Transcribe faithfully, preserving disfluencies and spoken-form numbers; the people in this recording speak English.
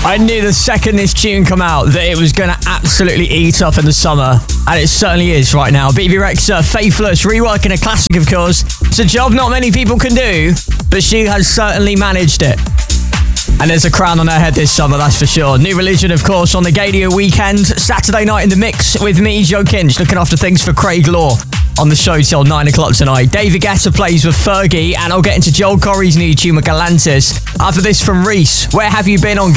I knew the second this tune come out that it was going to absolutely eat up in the summer. And it certainly is right now. Bebe Rexha, Faithless, reworking a classic, of course. It's a job not many people can do, but she has certainly managed it. And there's a crown on her head this summer, that's for sure. New Religion, of course, on the Gadio weekend. Saturday night in the mix with me, Joe Kinch, looking after things for Craig Law on the show till nine o'clock tonight. David Guetta plays with Fergie, and I'll get into Joel Corry's new tune, Galantis. After this from Reese, Where Have You Been on